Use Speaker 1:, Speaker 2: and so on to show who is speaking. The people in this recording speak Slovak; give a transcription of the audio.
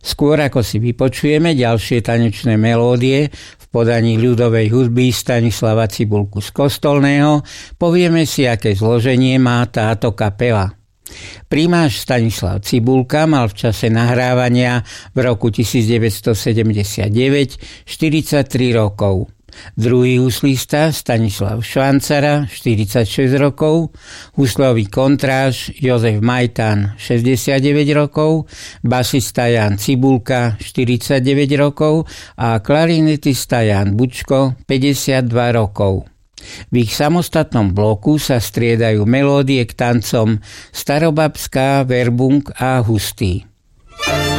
Speaker 1: Skôr ako si vypočujeme ďalšie tanečné melódie v podaní ľudovej hudby Stanislava Cibulku z Kostolného, povieme si, aké zloženie má táto kapela. Primáš Stanislav Cibulka mal v čase nahrávania v roku 1979 43 rokov. Druhý huslista Stanislav Švancara 46 rokov, huslový kontráž Jozef Majtán 69 rokov, basista Ján Cibulka 49 rokov a klarinetista Ján Bučko 52 rokov. V ich samostatnom bloku sa striedajú melódie k tancom Starobabská, Verbung a Hustý.